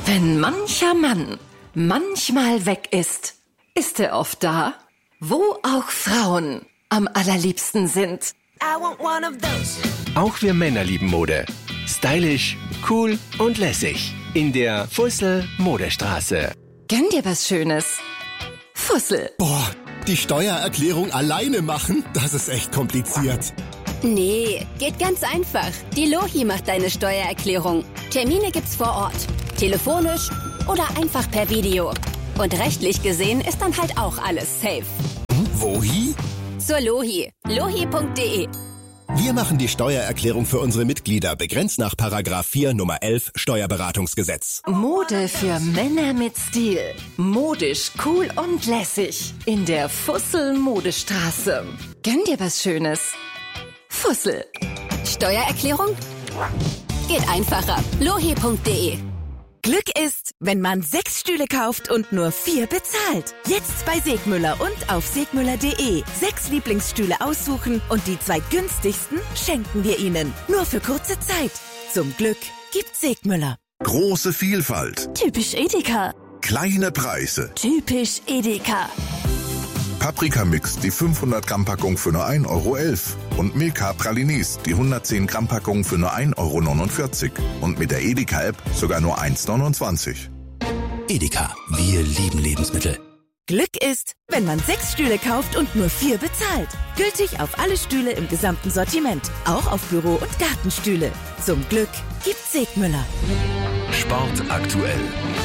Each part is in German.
Wenn mancher Mann manchmal weg ist, ist er oft da, wo auch Frauen am allerliebsten sind. I want one of those. Auch wir Männer lieben Mode. Stylisch, cool und lässig. In der Fussel Modestraße. Gönn dir was Schönes. Fussel. Boah, die Steuererklärung alleine machen, das ist echt kompliziert. Nee, geht ganz einfach. Die Lohi macht deine Steuererklärung. Termine gibt's vor Ort. Telefonisch oder einfach per Video. Und rechtlich gesehen ist dann halt auch alles safe. Wohi? Zur Lohi. Lohi.de. Wir machen die Steuererklärung für unsere Mitglieder, begrenzt nach § 4 Nummer 11 Steuerberatungsgesetz. Mode für Männer mit Stil. Modisch, cool und lässig. In der Fussel Modestraße. Gönn dir was Schönes. Fussel. Steuererklärung? Geht einfacher. Lohi.de. Glück ist, wenn man 6 Stühle kauft und nur 4 bezahlt. Jetzt bei Segmüller und auf segmüller.de. 6 Lieblingsstühle aussuchen und die 2 günstigsten schenken wir Ihnen. Nur für kurze Zeit. Zum Glück gibt Segmüller. Große Vielfalt. Typisch Edeka. Kleine Preise. Typisch Edeka. Paprika-Mix, die 500 Gramm Packung für nur 1,11 € und Milka Pralinis, die 110 Gramm Packung für nur 1,49 € und mit der Edeka-App sogar nur 1,29 €. Edeka, wir lieben Lebensmittel. Glück ist, wenn man 6 Stühle kauft und nur 4 bezahlt. Gültig auf alle Stühle im gesamten Sortiment, auch auf Büro- und Gartenstühle. Zum Glück gibt Segmüller. Sport aktuell.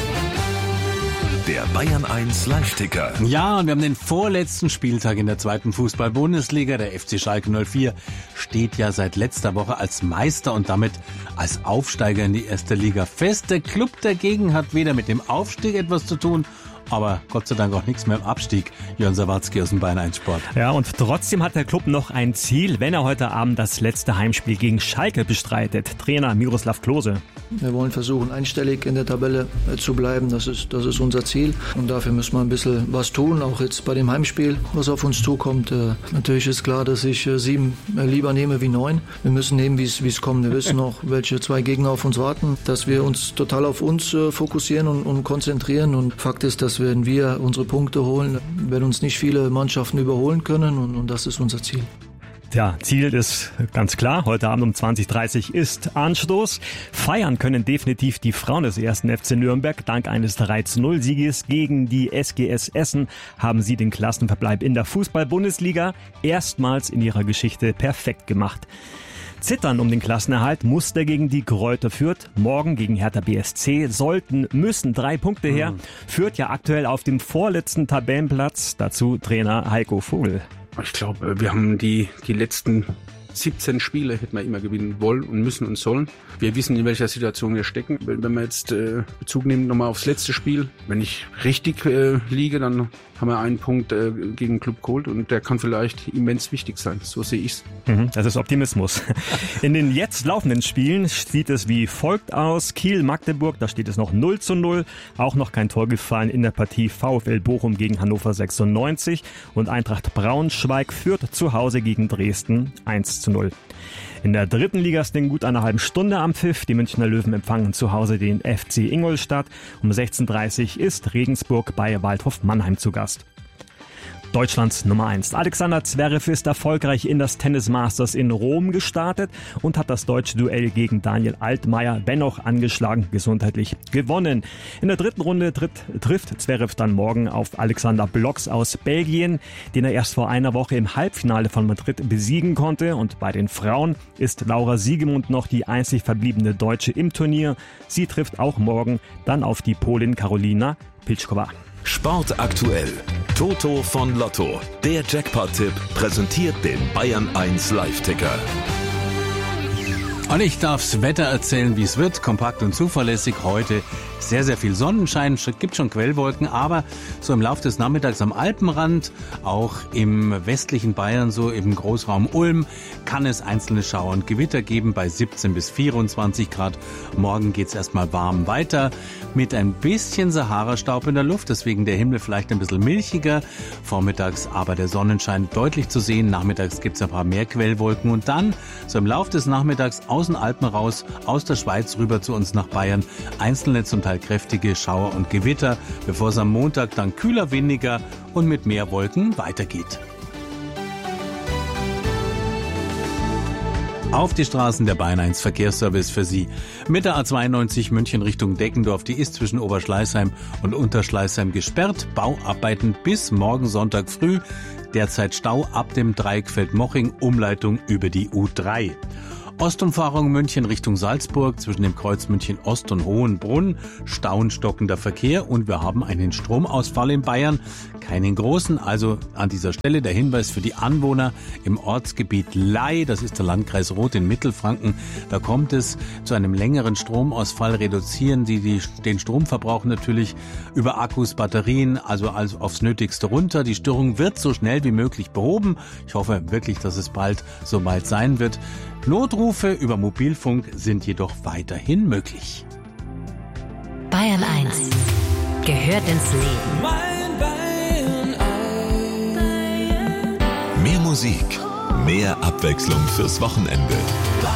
Der Bayern 1 Live-Ticker. Ja, und wir haben den vorletzten Spieltag in der 2. Fußball-Bundesliga. Der FC Schalke 04 steht ja seit letzter Woche als Meister und damit als Aufsteiger in die 1. Liga fest. Der Club dagegen hat weder mit dem Aufstieg etwas zu tun, aber Gott sei Dank auch nichts mehr im Abstieg. Jörn Sawatzki aus dem Bayern 1 Sport. Ja, und trotzdem hat der Club noch ein Ziel, wenn er heute Abend das letzte Heimspiel gegen Schalke bestreitet. Trainer Miroslav Klose. Wir wollen versuchen, einstellig in der Tabelle zu bleiben. Das ist unser Ziel. Und dafür müssen wir ein bisschen was tun, auch jetzt bei dem Heimspiel, was auf uns zukommt. Natürlich ist klar, dass ich 7 lieber nehme wie 9. Wir müssen nehmen, wie es kommt. Wir wissen noch, welche 2 Gegner auf uns warten, dass wir uns total auf uns fokussieren und konzentrieren. Und Fakt ist, dass wenn wir unsere Punkte holen, werden uns nicht viele Mannschaften überholen können und das ist unser Ziel. Ja, Ziel ist ganz klar. Heute Abend um 20:30 ist Anstoß. Feiern können definitiv die Frauen des 1. FC Nürnberg. Dank eines 3:0-Sieges gegen die SGS Essen haben sie den Klassenverbleib in der Fußball-Bundesliga erstmals in ihrer Geschichte perfekt gemacht. Zittern um den Klassenerhalt muss dagegen die Greuther Fürth. Morgen gegen Hertha BSC müssen 3 Punkte her. Fürth ja aktuell auf dem vorletzten Tabellenplatz. Dazu Trainer Heiko Vogel. Ich glaube, wir haben die letzten 17 Spiele hätten wir immer gewinnen wollen und müssen und sollen. Wir wissen, in welcher Situation wir stecken. Wenn wir jetzt Bezug nehmen nochmal aufs letzte Spiel, wenn ich richtig liege, dann haben wir einen Punkt gegen den Club geholt und der kann vielleicht immens wichtig sein. So sehe ich's. Das ist Optimismus. In den jetzt laufenden Spielen sieht es wie folgt aus. Kiel-Magdeburg, da steht es noch 0:0. Auch noch kein Tor gefallen in der Partie VfL Bochum gegen Hannover 96 und Eintracht Braunschweig führt zu Hause gegen Dresden 1:0. In der 3. Liga ist in gut einer halben Stunde am Pfiff. Die Münchner Löwen empfangen zu Hause den FC Ingolstadt. Um 16:30 ist Regensburg bei Waldhof Mannheim zu Gast. Deutschlands Nummer 1. Alexander Zverev ist erfolgreich in das Tennis Masters in Rom gestartet und hat das deutsche Duell gegen Daniel Altmaier, wenn auch angeschlagen, gesundheitlich gewonnen. In der 3. Runde trifft Zverev dann morgen auf Alexander Blocks aus Belgien, den er erst vor einer Woche im Halbfinale von Madrid besiegen konnte. Und bei den Frauen ist Laura Siegemund noch die einzig verbliebene Deutsche im Turnier. Sie trifft auch morgen dann auf die Polin Karolina Pliskova. Sport aktuell. Toto von Lotto. Der Jackpot-Tipp präsentiert den Bayern 1 Live-Ticker. Und ich darf's Wetter erzählen, wie es wird. Kompakt und zuverlässig. Heute sehr, sehr viel Sonnenschein. Gibt schon Quellwolken, aber so im Laufe des Nachmittags am Alpenrand, auch im westlichen Bayern, so im Großraum Ulm, kann es einzelne Schauer und Gewitter geben bei 17 bis 24 Grad. Morgen geht's erstmal warm weiter mit ein bisschen Sahara-Staub in der Luft. Deswegen der Himmel vielleicht ein bisschen milchiger. Vormittags aber der Sonnenschein deutlich zu sehen. Nachmittags gibt's ein paar mehr Quellwolken und dann so im Laufe des Nachmittags aus aus den Alpen raus, aus der Schweiz rüber zu uns nach Bayern. Einzelne zum Teil kräftige Schauer und Gewitter, bevor es am Montag dann kühler, windiger und mit mehr Wolken weitergeht. Auf die Straßen der Bayern 1 Verkehrsservice für Sie. Mit der A92 München Richtung Deckendorf, die ist zwischen Oberschleißheim und Unterschleißheim gesperrt. Bauarbeiten bis morgen Sonntag früh. Derzeit Stau ab dem Dreieck Feldmoching, Umleitung über die U3. Ostumfahrung München Richtung Salzburg zwischen dem Kreuz München Ost und Hohenbrunn. Stockender Verkehr und wir haben einen Stromausfall in Bayern. Keinen großen, also an dieser Stelle der Hinweis für die Anwohner im Ortsgebiet Ley, das ist der Landkreis Roth in Mittelfranken. Da kommt es zu einem längeren Stromausfall. Reduzieren Sie den Stromverbrauch natürlich über Akkus, Batterien, also aufs Nötigste runter. Die Störung wird so schnell wie möglich behoben. Ich hoffe wirklich, dass es bald soweit sein wird. Notrufe über Mobilfunk sind jedoch weiterhin möglich. Bayern 1 gehört ins Leben. Mehr Musik, mehr Abwechslung fürs Wochenende.